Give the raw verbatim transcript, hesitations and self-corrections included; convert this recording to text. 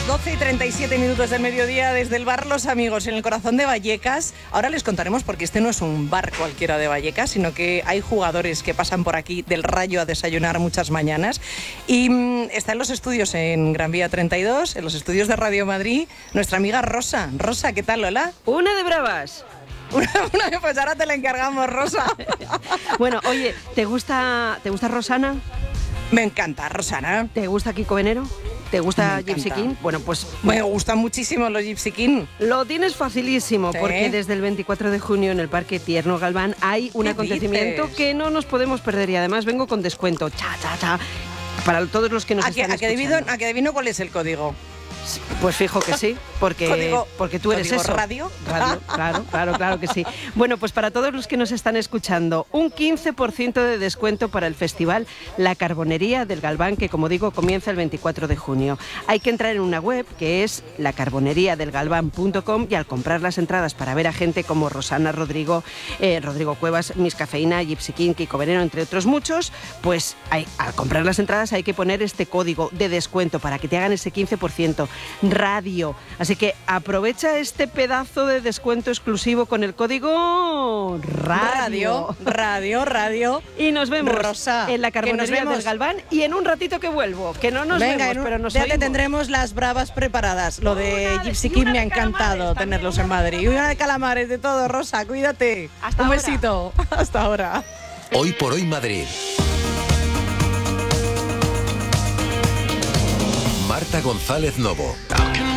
las doce y treinta y siete minutos del mediodía desde el bar Los Amigos, en el corazón de Vallecas. Ahora les contaremos porque este no es un bar cualquiera de Vallecas, sino que hay jugadores que pasan por aquí del Rayo a desayunar muchas mañanas. Y mmm, está en los estudios en Gran Vía treinta y dos, en los estudios de Radio Madrid, nuestra amiga Rosa. Rosa, ¿qué tal, Lola? Una de bravas. Una, una, pues ahora te la encargamos, Rosa. Bueno, oye, ¿te gusta, ¿te gusta Rosana? Me encanta, Rosana. ¿Te gusta Kiko Venero? ¿Te gusta Gypsy King? Bueno, pues... Me gustan muchísimo los Gypsy King. Lo tienes facilísimo, ¿Sí? Porque desde el veinticuatro de junio en el Parque Tierno Galván hay un acontecimiento dices? que no nos podemos perder y además vengo con descuento. Cha, cha, cha. Para todos los que nos ¿A que, están a que escuchando. adivino, ¿A que adivino cuál es el código? Pues fijo que sí, porque, ¿Código, porque tú eres código eso. radio? Radio, claro, claro, claro que sí. Bueno, pues para todos los que nos están escuchando, un quince por ciento de descuento para el festival La Carbonería del Galván, que como digo, comienza el veinticuatro de junio. Hay que entrar en una web que es la carboneriadelgalván punto com y al comprar las entradas para ver a gente como Rosana, Rodrigo, eh, Rodrigo Cuevas, Miss Cafeína, Gypsy King, Kiko Veneno, entre otros muchos, pues hay, al comprar las entradas hay que poner este código de descuento para que te hagan ese quince por ciento. Radio. Así que aprovecha este pedazo de descuento exclusivo con el código Radio. Radio, radio, radio. Y nos vemos, Rosa, en la Carbonería del Galván y en un ratito que vuelvo. Que no nos Venga, vemos, un, pero nos ya oímos. te tendremos las bravas preparadas. Lo de Una de- Gypsy y King una me ha de encantado calamares tenerlos también. en Madrid. Y una de calamares, de todo, Rosa, cuídate. Hasta un ahora. besito. Hasta ahora. Hoy por hoy Madrid. Marta González Novo.